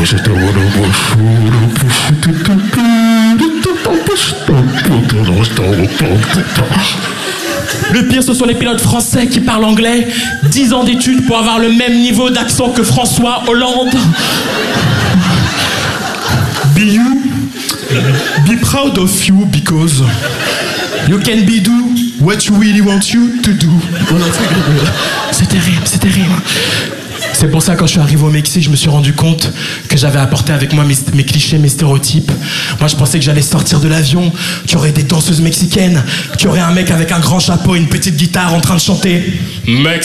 Le pire, ce sont les pilotes français qui parlent anglais. 10 ans d'études pour avoir le même niveau d'accent que François Hollande. Be proud of you because You can be do. what you really want you to do. C'est terrible, c'est terrible. C'est pour ça que quand je suis arrivé au Mexique, je me suis rendu compte que j'avais apporté avec moi mes clichés, mes stéréotypes. Moi, je pensais que j'allais sortir de l'avion, qu'il y aurait des danseuses mexicaines, qu'il y aurait un mec avec un grand chapeau et une petite guitare en train de chanter Mexico.